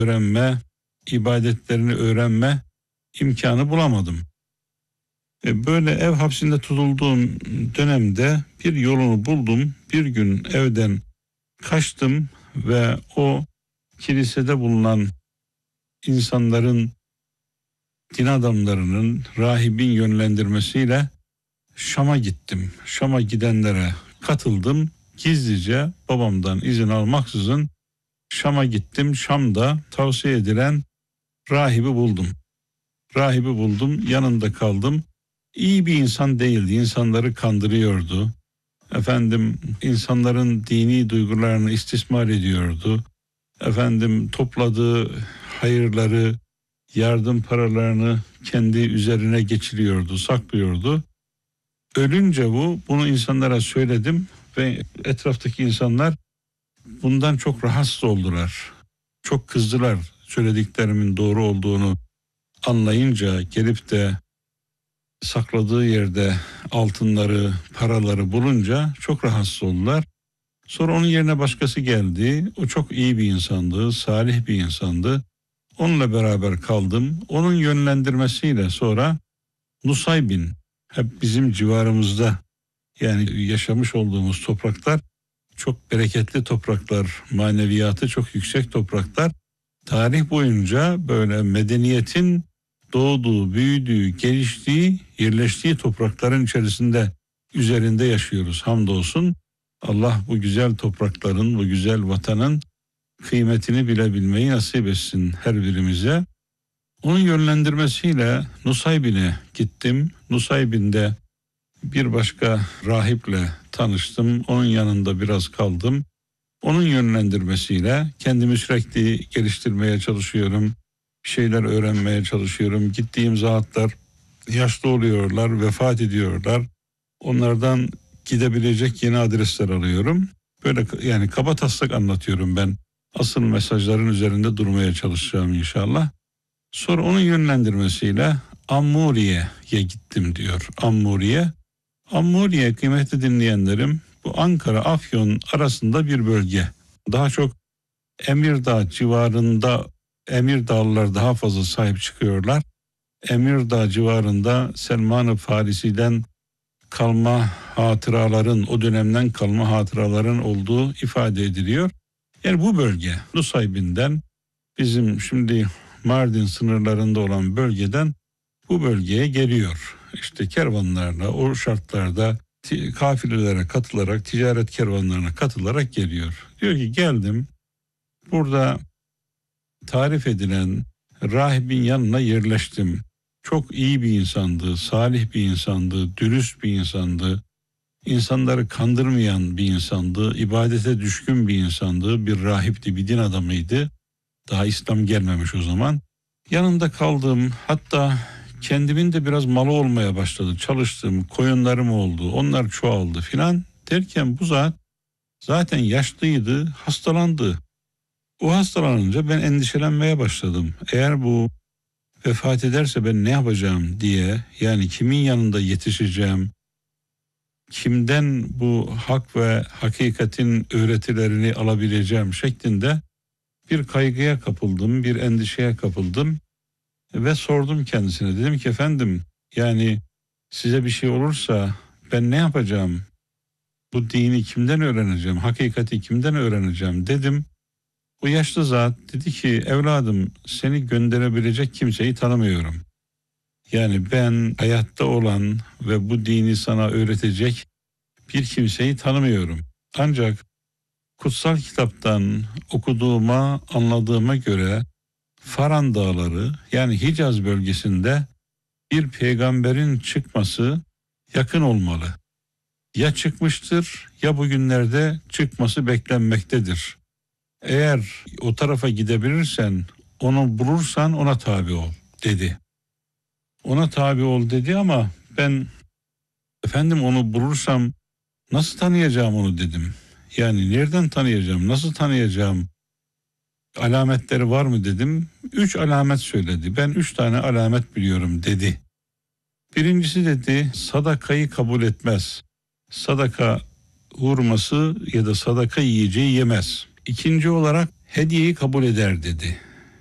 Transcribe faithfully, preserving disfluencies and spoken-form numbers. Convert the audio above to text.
öğrenme, ibadetlerini öğrenme imkanı bulamadım. E, böyle ev hapsinde tutulduğum dönemde bir yolunu buldum. Bir gün evden kaçtım ve o kilisede bulunan insanların, din adamlarının, rahibin yönlendirmesiyle Şam'a gittim. Şam'a gidenlere katıldım. Gizlice babamdan izin almaksızın Şam'a gittim. Şam'da tavsiye edilen rahibi buldum. Rahibi buldum, yanında kaldım. İyi bir insan değildi, insanları kandırıyordu. Efendim, insanların dini duygularını istismar ediyordu. Efendim, topladığı hayırları, yardım paralarını kendi üzerine geçiriyordu, saklıyordu. Ölünce bu, bunu insanlara söyledim ve etraftaki insanlar bundan çok rahatsız oldular. Çok kızdılar, söylediklerimin doğru olduğunu anlayınca gelip de sakladığı yerde altınları, paraları bulunca çok rahatsız oldular. Sonra onun yerine başkası geldi. O çok iyi bir insandı, salih bir insandı. Onunla beraber kaldım. Onun yönlendirmesiyle sonra Nusaybin, hep bizim civarımızda, yani yaşamış olduğumuz topraklar çok bereketli topraklar, maneviyatı çok yüksek topraklar. Tarih boyunca böyle medeniyetin doğduğu, büyüdüğü, geliştiği, yerleştiği toprakların içerisinde, üzerinde yaşıyoruz hamdolsun. Allah bu güzel toprakların, bu güzel vatanın kıymetini bilebilmeyi nasip etsin her birimize. Onun yönlendirmesiyle Nusaybin'e gittim. Nusaybin'de bir başka rahiple tanıştım. Onun yanında biraz kaldım. Onun yönlendirmesiyle kendimi sürekli geliştirmeye çalışıyorum. Bir şeyler öğrenmeye çalışıyorum. Gittiğim zatlar yaşlı oluyorlar, vefat ediyorlar. Onlardan gidebilecek yeni adresler alıyorum. Böyle yani kabataslak anlatıyorum ben. Asıl mesajların üzerinde durmaya çalışacağım inşallah. Sonra onun yönlendirmesiyle Ammuriye'ye gittim diyor. Ammuriye. Ammuriye, kıymetli dinleyenlerim, bu Ankara, Afyon arasında bir bölge. Daha çok Emirdağ civarında, Emirdağlılar daha fazla sahip çıkıyorlar. Emirdağ civarında Selman-ı Farisi'den kalma hatıraların, o dönemden kalma hatıraların olduğu ifade ediliyor. Yani bu bölge Nusaybin'den, bizim şimdi Mardin sınırlarında olan bölgeden bu bölgeye geliyor. İşte kervanlarla, o şartlarda t- kafilelere katılarak, ticaret kervanlarına katılarak geliyor. Diyor ki geldim, burada tarif edilen rahibin yanına yerleştim. Çok iyi bir insandı, salih bir insandı, dürüst bir insandı. İnsanları kandırmayan bir insandı, ibadete düşkün bir insandı, bir rahipti, bir din adamıydı. Daha İslam gelmemiş o zaman. Yanında kaldım, hatta kendimin de biraz malı olmaya başladı. Çalıştım, koyunlarım oldu, onlar çoğaldı filan derken bu zat zaten yaşlıydı, hastalandı. O hastalanınca ben endişelenmeye başladım. Eğer bu vefat ederse ben ne yapacağım diye, yani kimin yanında yetişeceğim, kimden bu hak ve hakikatin öğretilerini alabileceğim şeklinde bir kaygıya kapıldım, bir endişeye kapıldım ve sordum kendisine. Dedim ki efendim, yani size bir şey olursa ben ne yapacağım? Bu dini kimden öğreneceğim? Hakikati kimden öğreneceğim dedim. O yaşlı zat dedi ki evladım, seni gönderebilecek kimseyi tanımıyorum. Yani ben hayatta olan ve bu dini sana öğretecek bir kimseyi tanımıyorum. Ancak kutsal kitaptan okuduğuma, anladığıma göre Faran Dağları, yani Hicaz bölgesinde bir peygamberin çıkması yakın olmalı. Ya çıkmıştır ya bugünlerde çıkması beklenmektedir. Eğer o tarafa gidebilirsen, onu bulursan ona tabi ol dedi. Ona tabi ol dedi ama ben efendim onu bulursam nasıl tanıyacağım onu dedim. Yani nereden tanıyacağım, nasıl tanıyacağım, alametleri var mı dedim. Üç alamet söyledi. Ben üç tane alamet biliyorum dedi. Birincisi dedi, sadakayı kabul etmez. Sadaka hurması ya da sadaka yiyeceği yemez. İkinci olarak hediyeyi kabul eder dedi.